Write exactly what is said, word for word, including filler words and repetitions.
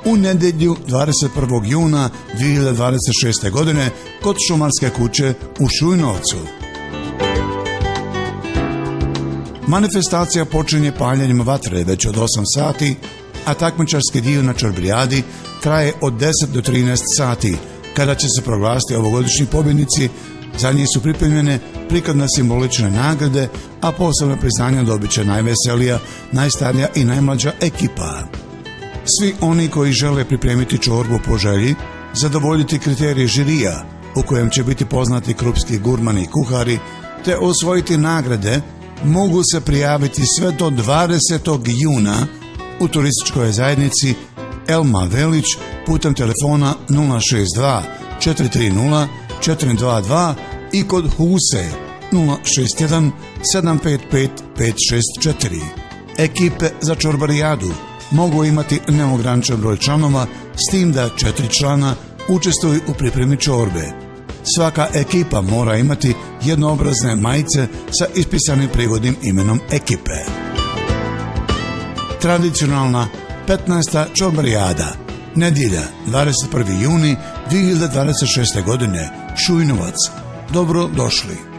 u nedjelju dvadeset prvog juna dvije hiljade dvadeset šeste. godine kod šumarske kuće u Šujnovcu. Manifestacija počinje paljenjem vatre već od osam sati, a takmičarski dio na Čorbarijadi traje od deset do trinaest sati, kada će se proglasiti ovogodišnji pobjednici. Za njih su pripremljene prikladne simbolične nagrade, a posebno priznanja dobit će najveselija, najstarija i najmlađa ekipa. Svi oni koji žele pripremiti čorbu po želji, zadovoljiti kriterije žirija, u kojem će biti poznati krupski gurmani i kuhari, te osvojiti nagrade, mogu se prijaviti sve do dvadesetog juna u turističkoj zajednici Elma Velić putem telefona nula šest dva četiri tri nula četiri dva dva i kod Huse nula šest jedan sedam pet pet pet šest četiri. Ekipe za Čorbarijadu mogu imati neograničen broj članova, s tim da četiri člana učestvuju u pripremi čorbe. Svaka ekipa mora imati jednoobrazne majice sa ispisanim prigodnim imenom ekipe. Tradicionalna petnaesta Čorbarijada, nedjelja dvadeset prvi juni dvije hiljade dvadeset šeste. godine, Šujnovac. Dobro došli.